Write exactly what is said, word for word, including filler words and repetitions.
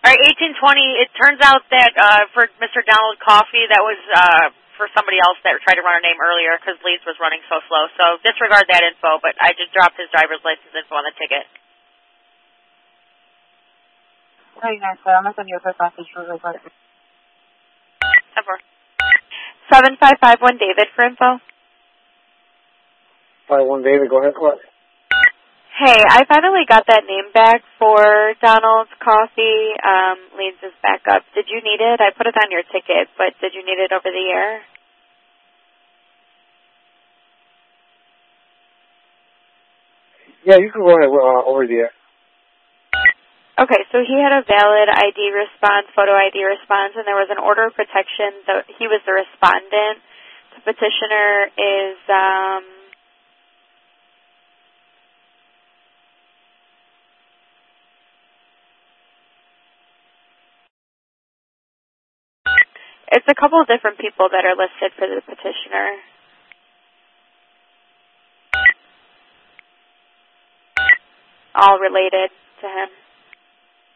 All right, eighteen twenty, it turns out that uh, for Mister Donald Coffey, that was uh, for somebody else that tried to run a name earlier because Leeds was running so slow. So disregard that info, but I just dropped his driver's license info on the ticket. Hey, nice. I'm going to send you a quick message really quick. seven five five one David for info. five one David, go ahead. What? Hey, I finally got that name back for Donald's Coffee. Um, Leeds is back up. Did you need it? I put it on your ticket, but did you need it over the air? Yeah, you can go ahead uh, over the air. Okay, so he had a valid I D response, photo I D response, and there was an order of protection. So he was the respondent. The petitioner is... Um, It's a couple of different people that are listed for the petitioner. All related to him.